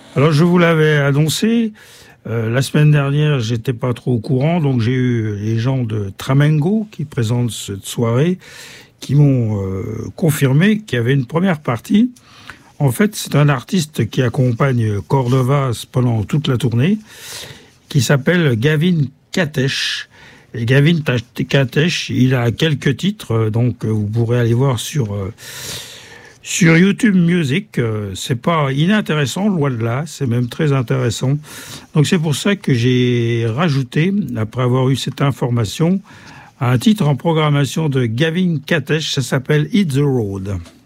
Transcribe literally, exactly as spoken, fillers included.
Alors je vous l'avais annoncé, euh, la semaine dernière j'étais pas trop au courant, donc j'ai eu les gens de Tramengo qui présentent cette soirée, qui m'ont euh, confirmé qu'il y avait une première partie. En fait, c'est un artiste qui accompagne Cordovas pendant toute la tournée, qui s'appelle Gavin Katesh. Et Gavin Katesh, il a quelques titres, donc vous pourrez aller voir sur euh, sur YouTube Music. Euh, c'est pas inintéressant, loin de là, c'est même très intéressant. Donc c'est pour ça que j'ai rajouté, après avoir eu cette information, un titre en programmation de Gavin Katesh, ça s'appelle Hit the Road.